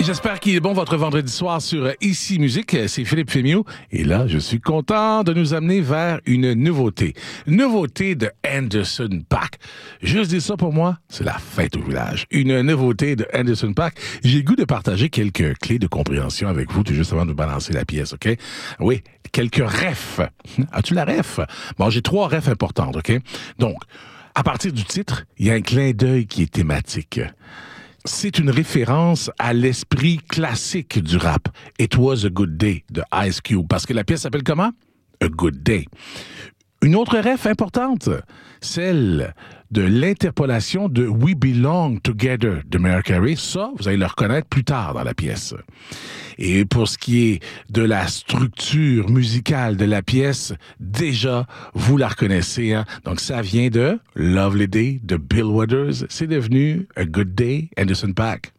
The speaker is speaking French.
J'espère qu'il est bon votre vendredi soir sur Ici Musique. C'est Philippe Fémiot. Et là, je suis content de nous amener vers une nouveauté. Nouveauté de Anderson .Paak. Juste dire ça pour moi, c'est la fête au village. Une nouveauté de Anderson .Paak. J'ai le goût de partager quelques clés de compréhension avec vous, tout juste avant de balancer la pièce, OK? Oui, quelques refs. As-tu la ref? Bon, j'ai 3 refs importantes, OK? Donc, à partir du titre, il y a un clin d'œil qui est thématique. C'est une référence à l'esprit classique du rap. It Was a Good Day de Ice Cube. Parce que la pièce s'appelle comment? A Good Day. Une autre ref importante, celle de l'interpolation de We Belong Together de Mariah Carey. Ça, vous allez le reconnaître plus tard dans la pièce. Et pour ce qui est de la structure musicale de la pièce, déjà, vous la reconnaissez. Hein? Donc, ça vient de Lovely Day de Bill Withers. C'est devenu A Good Day, Anderson .Paak.